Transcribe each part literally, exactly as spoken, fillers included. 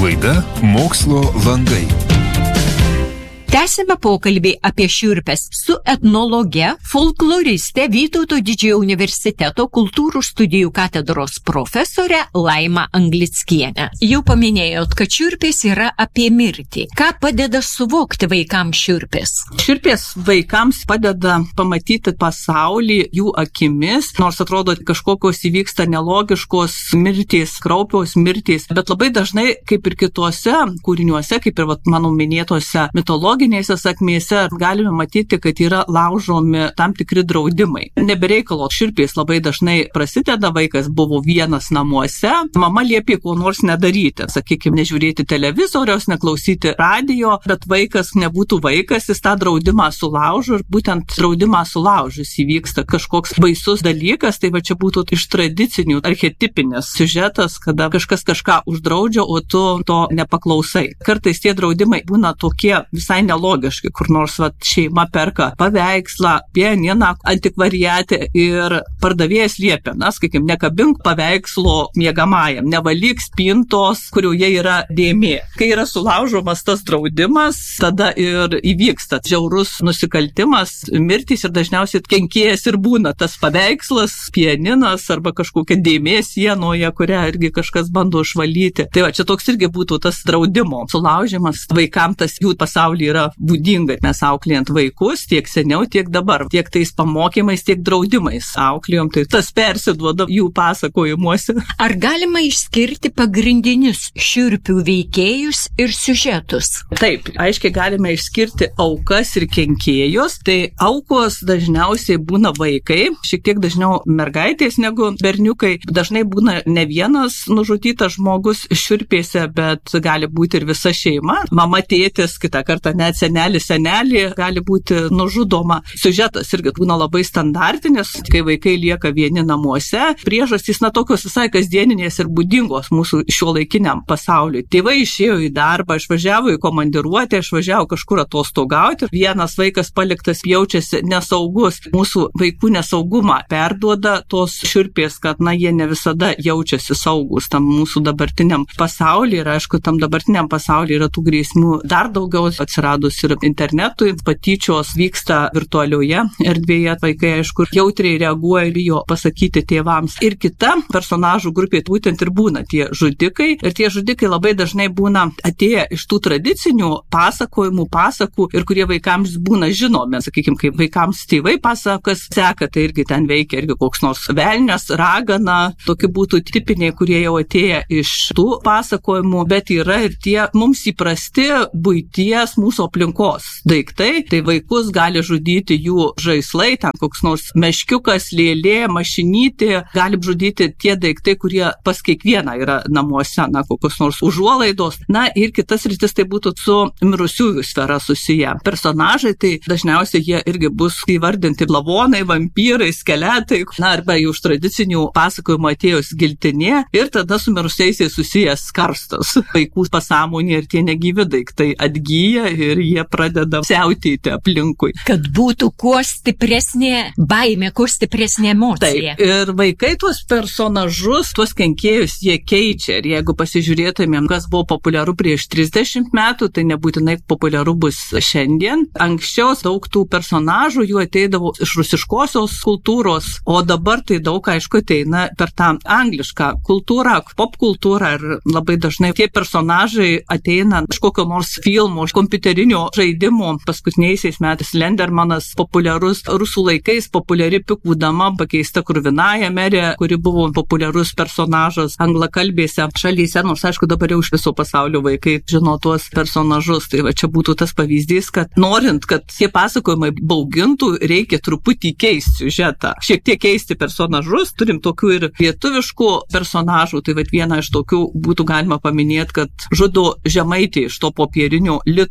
Laida Mokslo langai. Tęsime pokalbį apie šiurpes su etnologe, folkloriste Vytauto Didžiojo universiteto kultūrų studijų katedros profesore Laima Anglickiene. Jau paminėjot, kad šiurpės yra apie mirtį. Ką padeda suvokti vaikams šiurpės? Šiurpės vaikams padeda pamatyti pasaulį jų akimis, nors atrodo kažkokios įvyksta nelogiškos mirtys, kraupios mirtys, bet labai dažnai, kaip ir kituose kūriniuose, kaip ir vat, mano minėtose mitologijose, sakmėse galime matyti, kad yra laužomi tam tikri draudimai. Nebereikalo šiurpės labai dažnai prasideda, vaikas buvo vienas namuose, mama liepė ko nors nedaryti, sakykime, nežiūrėti televizoriaus, neklausyti radio, bet vaikas nebūtų vaikas, jis tą draudimą sulaužo ir būtent draudimą sulaužus įvyksta kažkoks baisus dalykas, tai va čia būtų iš tradicinių archetipinės siužetas, kada kažkas kažką uždraudžia, o tu to nepaklausai. Kartais tie draudimai būna tokie visai nelogiški, kur nors vat, šeima perka paveikslą, pianiną, antikvariatę ir pardavėjas liepia, na, sakykim, nekabink paveikslo miegamajam, nevalyk spintos, kurioje yra dėmė. Kai yra sulaužomas tas draudimas, tada ir įvyksta žiaurus nusikaltimas, mirtys ir dažniausiai kenkėjas ir būna tas paveikslas, pianinas arba kažkokia dėmė sienoje, kurią irgi kažkas bando išvalyti. Tai va, čia toks irgi būtų tas draudimo sulaužimas. Vaikams tas jų pasaulyje yra būdinga. Mes auklėjant vaikus tiek seniau, tiek dabar, tiek tais pamokymais, tiek draudimais auklėjom, tai tas persiduoda jų pasakojimuose. Ar galima išskirti pagrindinius šiurpių veikėjus ir siužetus? Taip, aiškiai galime išskirti aukas ir kenkėjus. Tai aukos dažniausiai būna vaikai, šiek tiek dažniau mergaitės negu berniukai. Dažnai būna ne vienas nužudytas žmogus šiurpėse, bet gali būti ir visa šeima. Mama, tėtis, kitą kartą net senelis, senelį gali būti nužudoma. Siužetas irgi būna labai standartinis, kai vaikai lieka vieni namuose. Priežastys, na, tokios visai kasdieninės ir būdingos mūsų šiuolaikiniam pasauliui. Tėvai išėjo į darbą, išvažiavo į komandiruotę, išvažiavo kažkur atostogauti. Vienas vaikas paliktas jaučiasi nesaugus. Mūsų vaikų nesaugumą perduoda tos šiurpės, kad, na, jie ne visada jaučiasi saugus tam mūsų dabartiniam pasauliui. Ir aišku, tam dabartiniam pasauliui yra tų grėsmių dar daugiau. Atsiradus ir internetui, patyčios vyksta virtualioje erdvėje, vaikai, aišku, jautriai reaguoja ir jo pasakyti tėvams. Ir kita personažų grupė būtent ir būna tie žudikai. Ir tie žudikai labai dažnai būna atėję iš tų tradicinių pasakojimų, pasakų ir kurie vaikams būna žinomi. Sakykime, kaip vaikams tėvai pasakas seka, tai irgi ten veikia irgi koks nors velnias, ragana, tokie būtų tipiniai, kurie jau atėję iš tų pasakojimų, bet yra ir tie mums įprasti buities mūsų aplinkos daiktai, tai vaikus gali žudyti jų žaislai, ten koks nors meškiukas, lėlė, mašinytė, gali žudyti tie daiktai, kurie pas kiekvieną yra namuose, na, kokios nors užuolaidos. Na, ir kitas rytis tai būtų su mirusiųjų sfera susiję. Personažai, tai dažniausiai jie irgi bus įvardinti lavonai, vampyrai, skeletai, na, arba jau iš tradicinių pasakojimų atėjus giltinė ir tada su mirusiaisiais susijęs karstas. Vaikų pasąmonė ir tie negyvi daiktai atgyja ir jie pradeda siautėti aplinkui. Kad būtų kuo stipresnė baimė, kuo stipresnė emocija. Taip, ir vaikai tuos personažus, tuos kenkėjus jie keičia. Ir jeigu pasižiūrėtumėm, kas buvo populiaru prieš trisdešimt metų, tai nebūtinai populiaru bus šiandien. Anksčiau daug tų personažų jų ateidavo iš rusiškosios kultūros, o dabar tai daug, aišku, ateina per tą anglišką kultūrą, popkultūrą ir labai dažnai tie personažai ateina iš kokio nors filmo, iš kompiuterinio žaidimo. Paskutiniaisiais metais Lendermanas populiarus, rusų laikais populiari Pikų dama pakeista Kruvinaja merė, kuri buvo populiarus personažas anglakalbėse šalyse, nors aišku dabar jau iš viso pasaulio vaikai žino tuos personažus. Tai va čia būtų tas pavyzdys, kad norint, kad tie pasakojimai baugintų, reikia truputį keisti siužetą. Šiek tiek keisti personažus, turim tokių ir lietuviškų personažų, tai va viena iš tokių būtų galima paminėti, kad žudo žemaitį iš to popierinio lito. Tas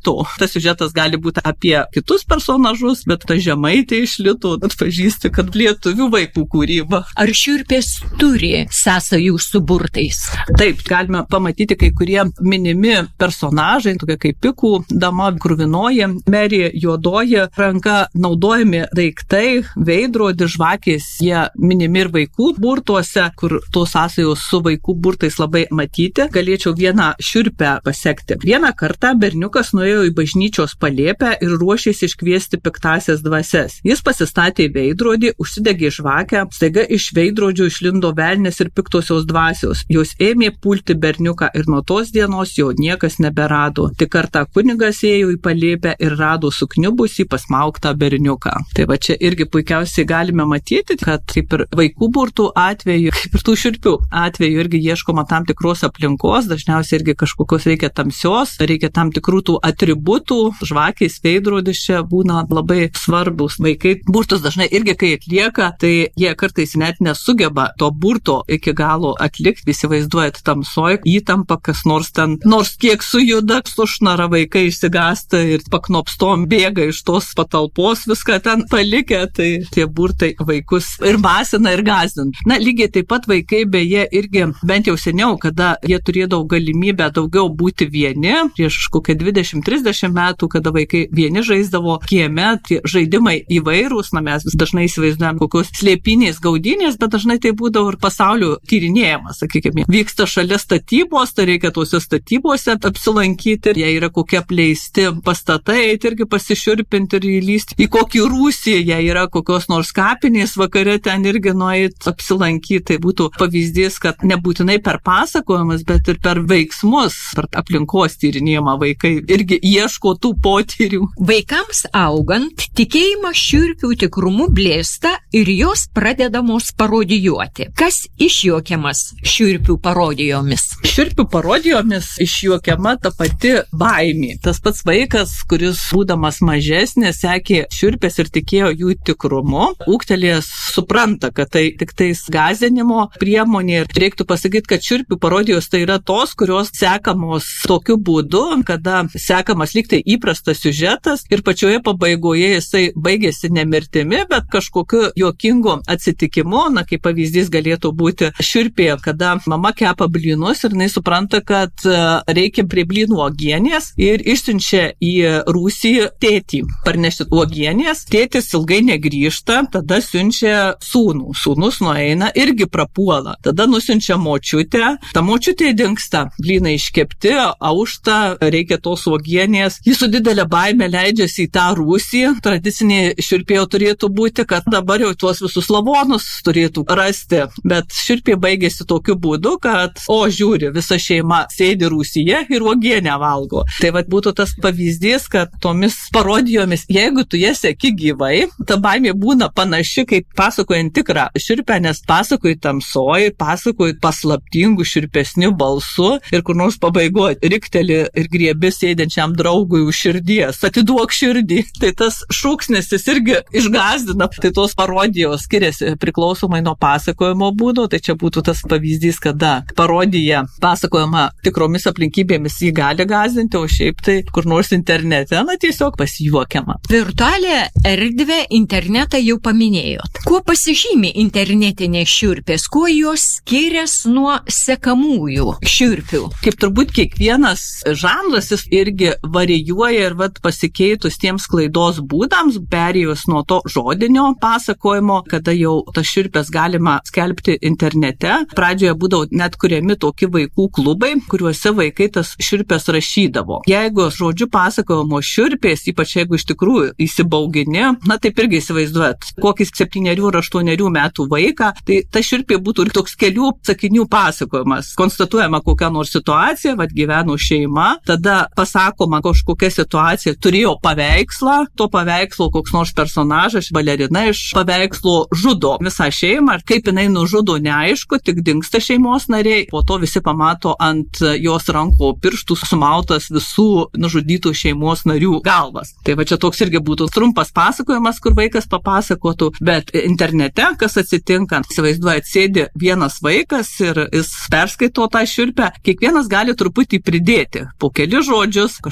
tas siužetas gali būti apie kitus personažus, bet ta žemaitė iš Litų atpažįsti, kad lietuvių vaikų kūryba. Ar šiurpės turi sąsajų su burtais? Taip, galime pamatyti kai kurie minimi personažai, tokie kaip Pikų dama, kruvinoji, Merė, juodoji ranka, naudojami daiktai, veidrodis, žvakės, jie minimi ir vaikų burtuose, kur tos sąsajos su vaikų burtais labai matyti. Galėčiau vieną šiurpę pasekti. Vieną kartą berniukas nuėjo į bažnyčios palėpę ir ruošėsi iškviesti piktasias dvasias. Jis pasistatė į veidrodį, užsidegė žvakę, staiga iš veidrodžio išlindo velnės ir piktosios dvasios. Jos ėmė pulti berniuką ir nuo tos dienos jo niekas neberado. Tik kartą kunigas ėjo į palėpę ir rado sukniubusį pasmaugtą berniuką. Tai va čia irgi puikiausiai galime matyti, kad kaip ir vaikų burtų atveju, kaip ir tų šiurpių atveju irgi ieškoma tam tikros aplinkos, dažniausiai irgi kažkokios reikia tamsios, reikia tam tikrų tų atributų, žvakės, veidrodis čia būna labai svarbus. Vaikai burtus dažnai irgi kai atlieka, tai jie kartais net nesugeba to burto iki galo atlikti, įsivaizduojat tamsoj, įtampa, kas nors ten, nors kiek sujuda, sušnara, vaikai išsigąsta ir paknopstom bėga iš tos patalpos, viską ten palikę, tai tie burtai vaikus ir basina, ir gąsdina. Na, lygiai taip pat vaikai beje irgi, bent jau seniau, kada jie turėdavo galimybę daugiau būti vieni, prieš kokią dvidešimt trisdešimt metų, kada vaikai vieni žaisdavo kieme, tie žaidimai įvairūs, na mes dažnai įsivaizduojam kokios slėpinės, gaudynės, bet dažnai tai būdavo ir pasaulio tyrinėjimas, sakykime. Vyksta šalia statybos, tai reikia tose statybose apsilankyti, jei yra kokie apleisti pastatai, irgi pasišiurpinti ir įlysti į kokį rūsį, jei yra kokios nors kapinės, vakare ten irgi nueit apsilankyti, tai būtų pavyzdys, kad nebūtinai per pasakojimus, bet ir per veiksmus, per aplinkos tyrinėjimą vaikai irgi ieško tų potyrių. Vaikams augant, tikėjimas šiurpių tikrumu blėsta ir jos pradedamos parodijuoti. Kas išjuokiamas šiurpių parodijomis? Šiurpių parodijomis išjuokiama ta pati baimė. Tas pats vaikas, kuris būdamas mažesnis, sekė šiurpės ir tikėjo jų tikrumu, ūgtelėjęs supranta, kad tai tik tais gąsdinimo priemonė. Ir reiktų pasakyti, kad šiurpių parodijos tai yra tos, kurios sekamos tokiu būdu, kada sekamas lyg tai įprastas siužetas ir pačioje pabaigoje jisai baigėsi ne mirtimi, bet kažkokiu juokingu atsitikimu. Na, kaip pavyzdys galėtų būti šiurpė, kada mama kepa blynus ir jinai supranta, kad reikia prie blynų uogienės ir išsiunčia į rūsį tėtį parnešti uogienės. Tėtis ilgai negrįžta, tada siunčia sūnų. Sūnus nueina, irgi prapuola. Tada nusiunčia močiutę, ta močiutė dingsta. Blynai iškepti, aušta, reikia tos uogienės. Jis su didelė baime leidžiasi į tą rūsį. Tradicinė šiurpėjo turėtų būti, kad dabar jau tuos visus lavonus turėtų rasti. Bet šiurpė baigėsi tokiu būdu, kad, o žiūri, visa šeima sėdi rūsyje ir uogienę valgo. Tai vat būtų tas pavyzdys, kad tomis parodijomis, jeigu tu jas seki gyvai, ta baimė būna panaši, kaip pasakojant tikrą šiurpę, nes pasakoji tamsoj, pasakoji paslaptingų šiurpesnių balsų ir kur nors pabaigoje rikteli ir griebi sėdinčiam draugui už širdies. Atiduok širdį. Tai tas šūksnis jis irgi išgąsdina. Tai tos parodijos skiriasi priklausomai nuo pasakojimo būdo. Tai čia būtų tas pavyzdys, kada parodija pasakojama tikromis aplinkybėmis jį gali gąsdinti, o šiaip tai kur nors internete, na tiesiog pasijuokiama. Virtualią erdvę internetą jau paminėjot. Kuo pasižymi internetinės šiurpės? Kuo jos skirias nuo sekamųjų šiurpių? Kaip turbūt kiekvienas žanras jis irgi varijuoja ir vat pasikeitus tiems sklaidos būdams, perėjus nuo to žodinio pasakojimo, kada jau tas šiurpės galima skelbti internete. Pradžioje būdavo net kuriami tokie vaikų klubai, kuriuose vaikai tas šiurpės rašydavo. Jeigu žodžiu pasakojimo šiurpės, ypač jeigu iš tikrųjų įsibaugini, na taip irgi įsivaizduojat, kokį septynerių ar aštuonerių metų vaiką, tai ta šiurpė būtų ir toks kelių sakinių pasakojimas. Konstatuojama kokia nors situacija, vad gyveno šeima, tada pasakoma kažkokia situacija, turėjo paveikslą, to paveikslo koks nors personažas, balerina iš paveikslo žudo visą šeimą, ir kaip jinai nužudo neaišku, tik dingsta šeimos nariai, po to visi pamato ant jos rankų pirštų sumautas visų nužudytų šeimos narių galvas. Tai va čia toks irgi būtų trumpas pasakojimas, kur vaikas papasakotų, bet internete, kas atsitinka, įsivaizduojat, sėdi vienas vaikas ir jis perskaito tą šiurpę, kiekvienas gali truputį pridėti po keli žodžius, kažkokį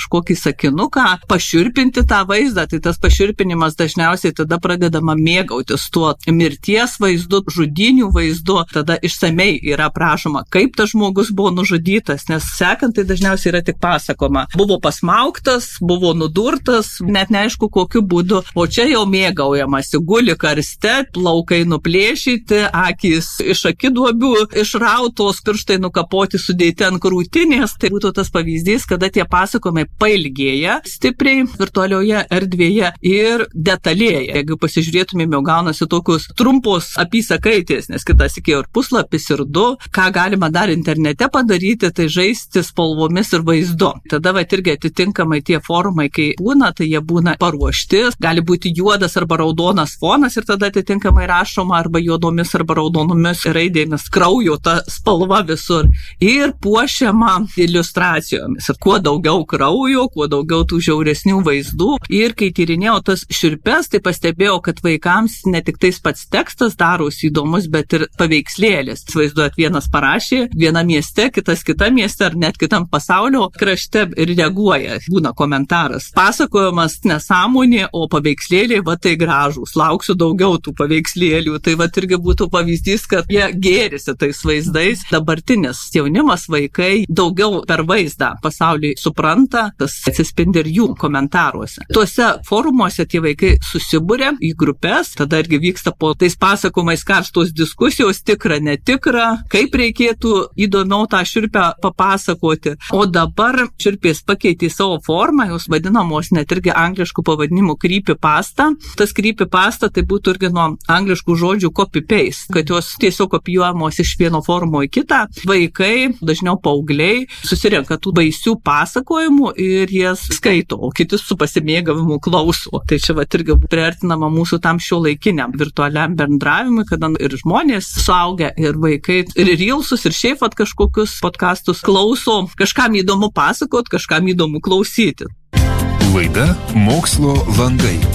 sakinuką, pašiurpinti tą vaizdą, tai tas pašiurpinimas dažniausiai tada pradedama mėgautis tuo mirties vaizdu, žudinių vaizdu, tada išsamei yra prašoma, kaip tas žmogus buvo nužudytas, nes sekant tai dažniausiai yra tik pasakoma. Buvo pasmaugtas, buvo nudurtas, net neaišku kokiu būdu, o čia jau mėgaujamasi, guli karste, plaukai nuplėšyti, akys iš akiduobių išrautos, pirštai nukapoti, sudėti ant krūtinės, tai būtų tas pavyzdys, kada tie pasakojimai pailgėja stipriai virtualioje erdvėje ir detalėja. Jeigu pasižiūrėtumėm, jau gaunasi tokius trumpos apysakaitės, nes kitas iki ir puslapis ir du, ką galima dar internete padaryti, tai žaisti spalvomis ir vaizdu. Tada va irgi atitinkamai tie forumai, kai būna, tai jie būna paruošti, gali būti juodas arba raudonas fonas ir tada atitinkamai rašoma arba juodomis arba raudonomis raidėmis kraujo ta spalva visur ir puošiama iliustracijomis. Ir kuo daugiau kraujo, kuo daugiau tų žiauresnių vaizdų. Ir kai tyrinėjau tas šiurpes, tai pastebėjau, kad vaikams ne tik tais pats tekstas darosi įdomus, bet ir paveikslėlis. Vaizduot, vienas parašė, viena mieste, kitas kita mieste ar net kitam pasaulio krašte ir reaguoja. Būna komentaras. Pasakojimas nesąmonė, o paveikslėliai va tai gražūs. Lauksiu daugiau tų paveikslėlių. Tai va irgi būtų pavyzdys, kad jie gėrisi tais vaizdais. Dabartinis jaunimas, vaikai daugiau per vaizdą pasaulį supranta, tas atsispindi ir jų komentaruose. Tuose forumuose tie vaikai susibūrė į grupės, tada irgi vyksta po tais pasakojimais karstos diskusijos, tikra, netikra, kaip reikėtų įdomiau tą šiurpę papasakoti. O dabar šiurpės pakeitė savo formą, jos vadinamos net irgi angliškų pavadinimų creepypasta. Tas creepypasta tai būtų irgi nuo angliškų žodžių copy-paste, kad jos tiesiog kopijuojamos iš vieno forumo į kitą. Vaikai, dažniau paaugliai, susirenka tų baisių pasakojimų ir jas skaito, o kiti su pasimėgavimu klauso. Tai čia va irgi priartinama mūsų tam šiuolaikiniam virtualiam bendravimui, kada ir žmonės suaugę, ir vaikai, ir reelsus, ir šiaip at kažkokius podcastus klauso, kažkam įdomu pasakot, kažkam įdomu klausyti. Laida Mokslo langai.